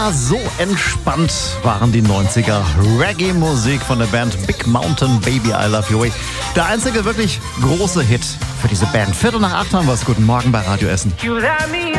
So entspannt waren die 90er. Reggae-Musik von der Band Big Mountain, Baby I Love Your Way. Der einzige wirklich große Hit für diese Band. 7:45 haben wir es. Guten Morgen bei Radio Essen.